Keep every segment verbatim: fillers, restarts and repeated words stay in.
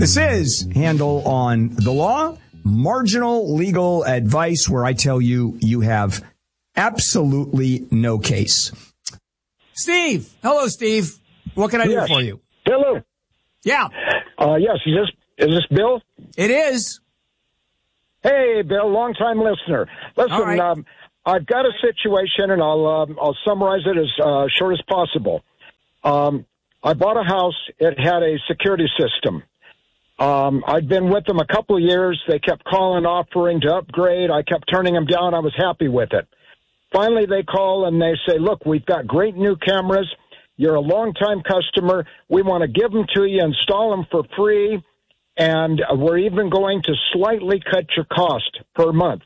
This is Handel on the Law, marginal legal advice where I tell you you have absolutely no case. Steve. Hello, Steve. What can I yes. do for you? Hello. Yeah. Uh, yes, is this, is this Bill? It is. Hey, Bill, long-time listener. Listen, right. um, I've got a situation, and I'll um, I'll summarize it as uh, short as possible. Um, I bought a house. It had a security system. Um, I'd been with them a couple of years. They kept calling, offering to upgrade. I kept turning them down. I was happy with it. Finally, they call and they say, look, we've got great new cameras. You're a long-time customer. We want to give them to you, install them for free, and we're even going to slightly cut your cost per month.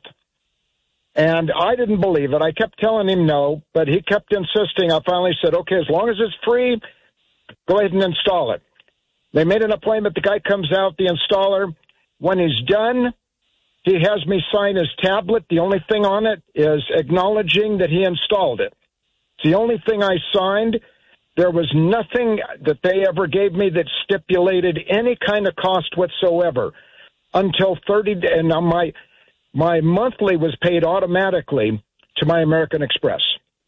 And I didn't believe it. I kept telling him no, but he kept insisting. I finally said, okay, as long as it's free, go ahead and install it. They made an appointment. The guy comes out, the installer. When he's done, he has me sign his tablet. The only thing on it is acknowledging that he installed it. It's the only thing I signed. There was nothing that they ever gave me that stipulated any kind of cost whatsoever until thirty days. And now my, my monthly was paid automatically to my American Express.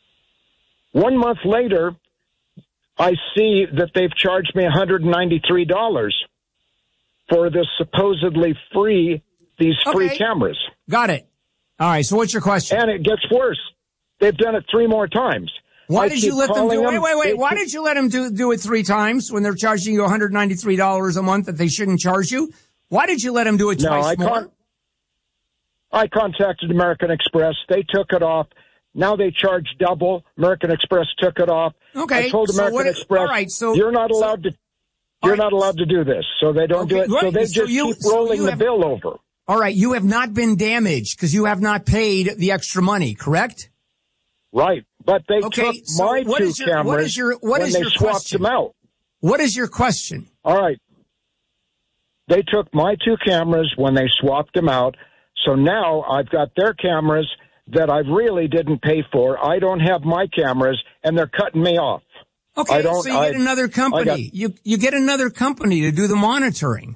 One month later, I see that they've charged me one hundred ninety-three dollars for this supposedly free, these free okay. cameras. Got it. All right, so what's your question? And it gets worse. They've done it three more times. Why I did you let them do them, Wait, wait, wait. Why keep, did you let them do, do it three times when they're charging you one hundred ninety-three dollars a month that they shouldn't charge you? Why did you let them do it no, twice I more? Con- I contacted American Express. They took it off. Now they charge double. American Express took it off. Okay. I told so American what, Express, all right, so, you're not allowed so, to you're right. not allowed to do this. So they don't okay, do it. right. So they so just you, keep so rolling the have, bill over. All right, you have not been damaged because you have not paid the extra money, correct? Right. But they okay, took so my what two is your, cameras what is your, what when is they your swapped question? them out. What is your question? All right. They took my two cameras when they swapped them out. So now I've got their cameras that I really didn't pay for. I don't have my cameras, and they're cutting me off. Okay, I don't, so you I, get another company. Got, you you get another company to do the monitoring.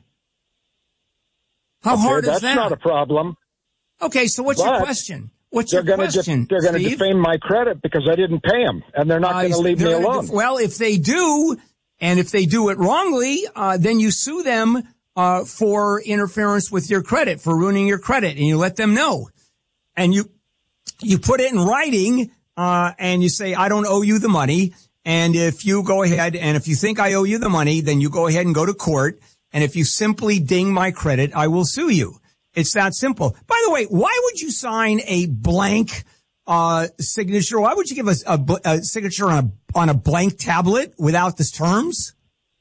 How okay, hard is that's that? That's not a problem. Okay, so what's but your question? What's they're your gonna question, def- They're going to defame my credit because I didn't pay them, and they're not uh, going to leave me alone. Def- well, if they do, and if they do it wrongly, uh, then you sue them uh, for interference with your credit, for ruining your credit, and you let them know. And you you put it in writing, uh, and you say, I don't owe you the money. And if you go ahead, and if you think I owe you the money, then you go ahead and go to court. And if you simply ding my credit, I will sue you. It's that simple. By the way, why would you sign a blank uh signature? Why would you give us a, a, a signature on a on a blank tablet without the terms?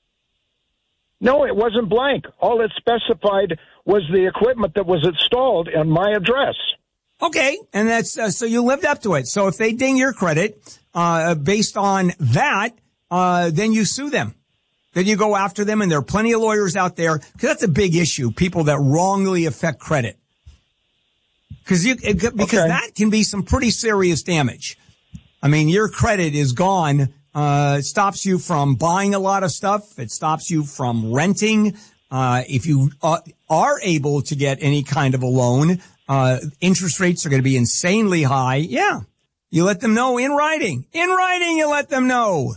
No, it wasn't blank. All it specified was the equipment that was installed and my address. Okay, and that's uh, so you lived up to it. So if they ding your credit uh based on that, uh then you sue them. Then you go after them, and there are plenty of lawyers out there, because that's a big issue, people that wrongly affect credit. Because you, it, because okay. that can be some pretty serious damage. I mean, your credit is gone. Uh, it stops you from buying a lot of stuff. It stops you from renting. Uh, if you uh, are able to get any kind of a loan, uh, interest rates are going to be insanely high. Yeah. You let them know in writing. In writing, you let them know.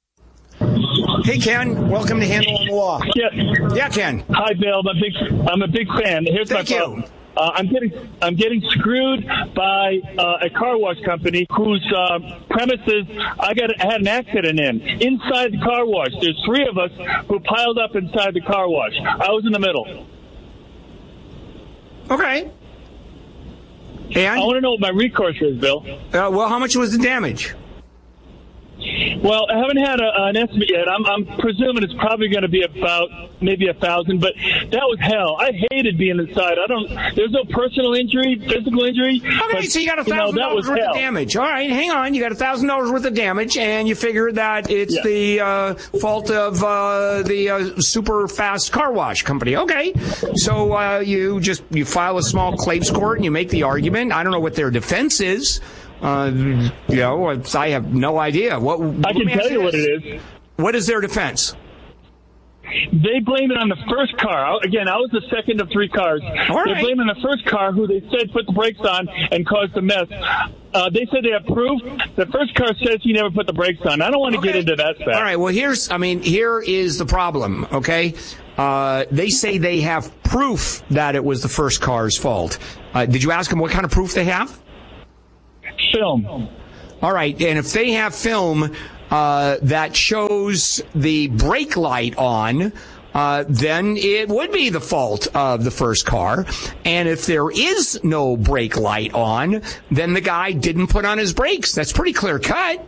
Hey, Ken. Welcome to Handel on the Law. Yeah. Yeah, Ken. Hi, Bill. I'm a big, I'm a big fan. Here's Thank my you. problem. Uh, I'm getting, I'm getting screwed by uh, a car wash company whose uh, premises I got, I had an accident in. Inside the car wash, there's three of us who piled up inside the car wash. I was in the middle. Okay. And? I want to know what my recourse is, Bill. Uh, well, how much was the damage? Well, I haven't had a, an estimate yet. I'm, I'm presuming it's probably going to be about maybe a thousand, but that was hell. I hated being inside. I don't. There's no personal injury, physical injury. Okay, but, so you got a you know, thousand dollars worth hell. of damage. All right, hang on. You got a thousand dollars worth of damage, and you figure that it's yeah. the uh, fault of uh, the uh, super fast car wash company. Okay, so uh, you just you file a small claims court and you make the argument. I don't know what their defense is. Uh, you know, I have no idea. What I can tell you what it is. What is their defense? They blame it on the first car. Again, I was the second of three cars. All right. They're blaming the first car, who they said put the brakes on and caused the mess. Uh, they said they have proof. The first car says he never put the brakes on. I don't want to Okay. get into that fact. All right. Well, here's, I mean, here is the problem. Okay. Uh, they say they have proof that it was the first car's fault. Uh, did you ask them what kind of proof they have? Film. All right. And if they have film, uh, that shows the brake light on, Uh, then it would be the fault of the first car. And if there is no brake light on, then the guy didn't put on his brakes. That's pretty clear cut.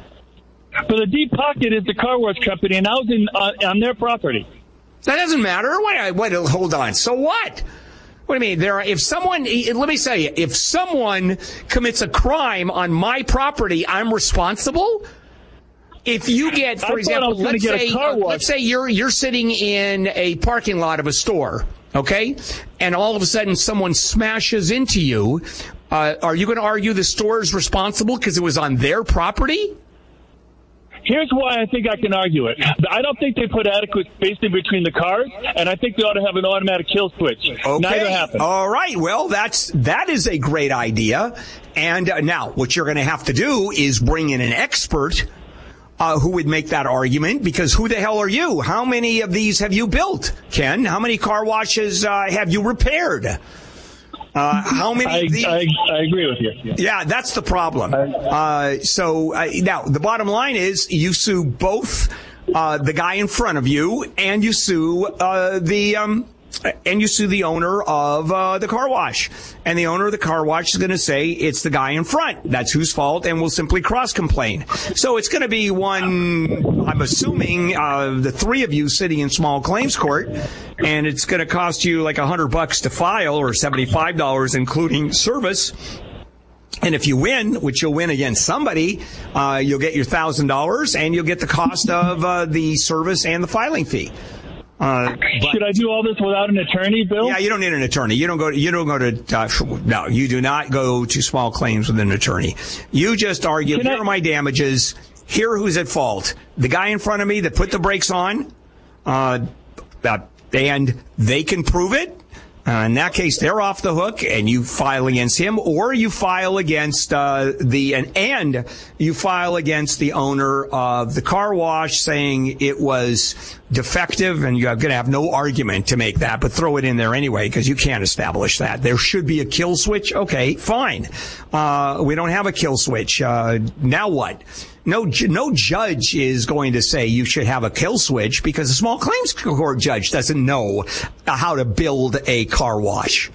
But the Deep Pocket is the car wash company, and I was in, uh, on their property. That doesn't matter. Wait, wait, hold on. So what? What do you mean? There, if someone, let me tell you, if someone commits a crime on my property, I'm responsible? If you get, for I example, let's get say, uh, let's say you're you're sitting in a parking lot of a store, okay, and all of a sudden someone smashes into you, uh, are you going to argue the store is responsible because it was on their property? Here's why I think I can argue it. I don't think they put adequate spacing between the cars, and I think they ought to have an automatic kill switch. Okay. Neither happened. All right. Well, that's that is a great idea. And uh, now, what you're going to have to do is bring in an expert Uh, who would make that argument, because who the hell are you? How many of these have you built, Ken? How many car washes uh, have you repaired? Uh, how many I, of these? I, I agree with you. Yeah, yeah that's the problem. Uh, so uh, now the bottom line is you sue both uh, the guy in front of you and you sue uh, the um, and you sue the owner of uh, the car wash. And the owner of the car wash is going to say it's the guy in front. That's whose fault, and will simply cross-complain. So it's going to be one, I'm assuming, uh, the three of you sitting in small claims court, and it's going to cost you like a hundred bucks to file, or seventy-five dollars including service. And if you win, which you'll win against somebody, uh, you'll get your one thousand dollars, and you'll get the cost of uh, the service and the filing fee. Uh, but, Should I do all this without an attorney, Bill? Yeah, you don't need an attorney. You don't go. You don't go to. Uh, no, you do not go to small claims with an attorney. You just argue. Can here I, are my damages. Here, who's at fault? The guy in front of me that put the brakes on, uh, uh, and they can prove it. Uh, in that case, they're off the hook, and you file against him, or you file against uh, the and, and you file against the owner of the car wash, saying it was defective, and you're going to have no argument to make that, but throw it in there anyway because you can't establish that. There should be a kill switch. Okay, fine. Uh, we don't have a kill switch. Uh, now what? No, no judge is going to say you should have a kill switch because a small claims court judge doesn't know how to build a car wash.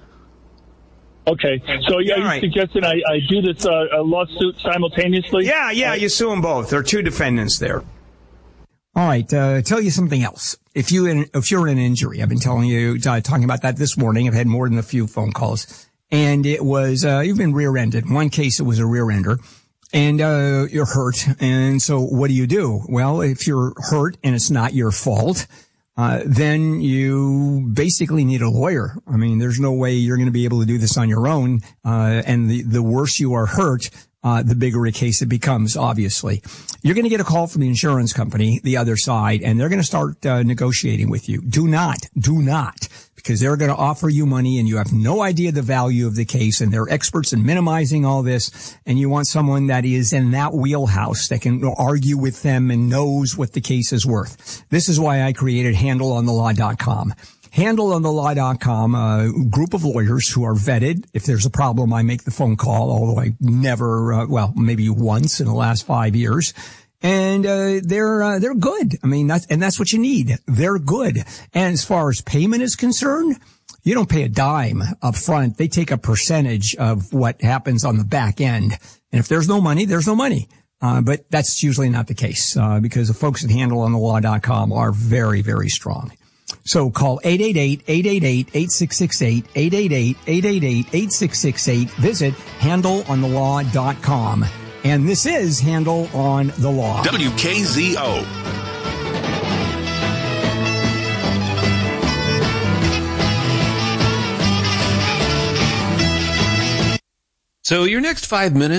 Okay, so yeah, you're right. suggesting I, I do this uh, lawsuit simultaneously? Yeah, yeah, uh, you sue them both. There are two defendants there. All right, uh, tell you something else. If you in, if you're in an injury, I've been telling you, uh, talking about that this morning. I've had more than a few phone calls, and it was uh, you've been rear-ended. In one case, it was a rear-ender. And, uh, you're hurt. And so what do you do? Well, if you're hurt and it's not your fault, uh, then you basically need a lawyer. I mean, there's no way you're going to be able to do this on your own. Uh, and the, the worse you are hurt, uh, the bigger a case it becomes, obviously. You're going to get a call from the insurance company, the other side, and they're going to start, uh, negotiating with you. Do not, do not. Because they're going to offer you money and you have no idea the value of the case, and they're experts in minimizing all this, and you want someone that is in that wheelhouse that can argue with them and knows what the case is worth. This is why I created handle on the law dot com. handle on the law dot com, a group of lawyers who are vetted. If there's a problem, I make the phone call, although I never, uh, well, maybe once in the last five years. And, uh, they're, uh, they're good. I mean, that's, and that's what you need. They're good. And as far as payment is concerned, you don't pay a dime up front. They take a percentage of what happens on the back end. And if there's no money, there's no money. Uh, but that's usually not the case, uh, because the folks at handle on the law dot com are very, very strong. So call eight eight eight, eight eight eight, eight six six eight, eight eight eight, eight eight eight, eight six six eight. Visit handle on the law dot com. And this is Handle on the Law. W K Z O. So your next five minutes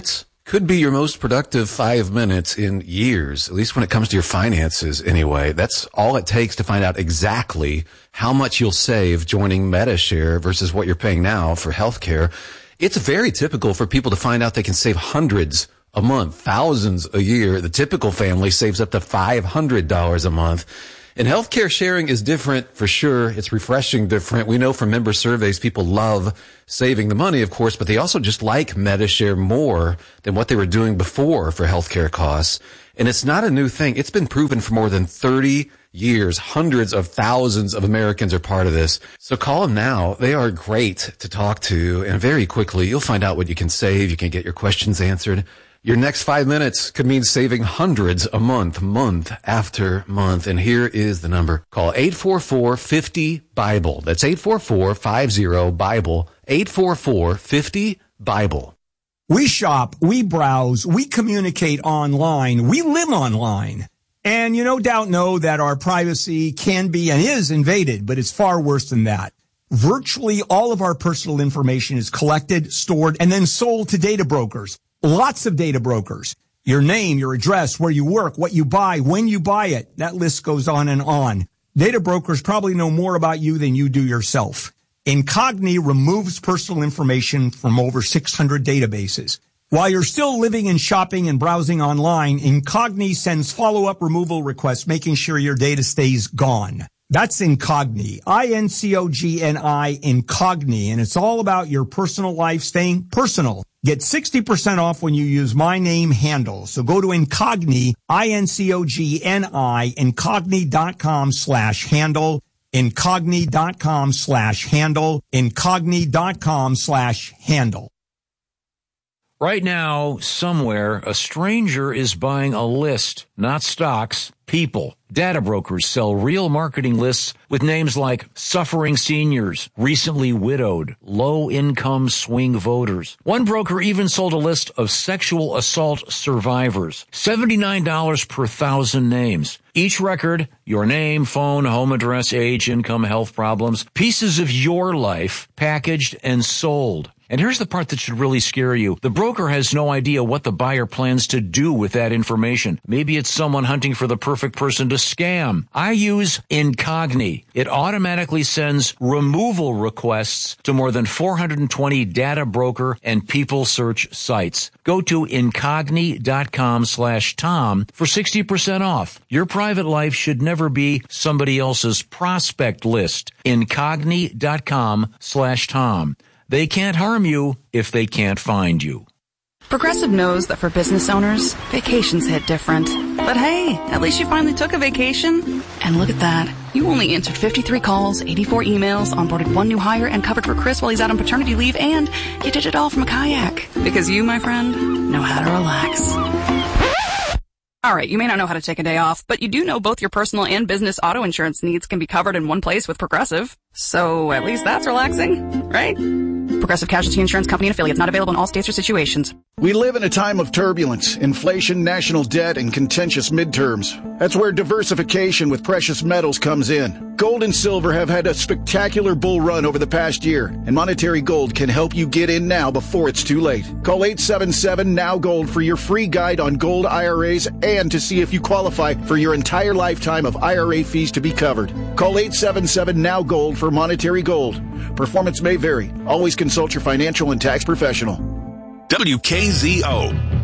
could be your most productive five minutes in years, at least when it comes to your finances anyway. That's all it takes to find out exactly how much you'll save joining Medi-Share versus what you're paying now for healthcare. It's very typical for people to find out they can save hundreds a month, thousands a year. The typical family saves up to five hundred dollars a month. And healthcare sharing is different for sure. It's refreshing different. We know from member surveys, people love saving the money, of course, but they also just like Medi-Share more than what they were doing before for healthcare costs. And it's not a new thing. It's been proven for more than thirty years. Hundreds of thousands of Americans are part of this. So call them now. They are great to talk to. And very quickly, you'll find out what you can save. You can get your questions answered. Your next five minutes could mean saving hundreds a month, month after month. And here is the number. Call eight four four, five zero, BIBLE. That's eight four four, five zero, BIBLE. eight four four, five zero, BIBLE. We shop, we browse, we communicate online, we live online. And you no doubt know that our privacy can be and is invaded, but it's far worse than that. Virtually all of our personal information is collected, stored, and then sold to data brokers. Lots of data brokers. Your name, your address, where you work, what you buy, when you buy it. That list goes on and on. Data brokers probably know more about you than you do yourself. Incogni removes personal information from over six hundred databases. While you're still living and shopping and browsing online, Incogni sends follow-up removal requests, making sure your data stays gone. That's Incogni, I N C O G N I, Incogni, and it's all about your personal life staying personal. Get sixty percent off when you use my name handle. So go to Incogni, I N C O G N I, Incogni.com slash handle, Incogni.com slash handle, Incogni.com slash handle. Right now, somewhere, a stranger is buying a list, not stocks, people. Data brokers sell real marketing lists with names like suffering seniors, recently widowed, low-income swing voters. One broker even sold a list of sexual assault survivors, seventy-nine dollars per thousand names. Each record, your name, phone, home address, age, income, health problems, pieces of your life, packaged and sold. And here's the part that should really scare you. The broker has no idea what the buyer plans to do with that information. Maybe it's someone hunting for the perfect person to scam. I use Incogni. It automatically sends removal requests to more than four hundred twenty data broker and people search sites. Go to Incogni.com slash Tom for sixty percent off. Your private life should never be somebody else's prospect list. Incogni.com slash Tom. They can't harm you if they can't find you. Progressive knows that for business owners, vacations hit different. But hey, at least you finally took a vacation. And look at that. You only answered fifty-three calls, eighty-four emails, onboarded one new hire, and covered for Chris while he's out on paternity leave, and you did it all from a kayak. Because you, my friend, know how to relax. All right, you may not know how to take a day off, but you do know both your personal and business auto insurance needs can be covered in one place with Progressive. So at least that's relaxing, right? Progressive Casualty Insurance Company and affiliates, not available in all states or situations. We live in a time of turbulence, inflation, national debt, and contentious midterms. That's where diversification with precious metals comes in. Gold and silver have had a spectacular bull run over the past year, and Monetary Gold can help you get in now before it's too late. Call eight seven seven, N O W Gold for your free guide on gold I R As and to see if you qualify for your entire lifetime of I R A fees to be covered. Call eight seven seven, N O W Gold for Monetary Gold. Performance may vary. Always consult your financial and tax professional. W K Z O.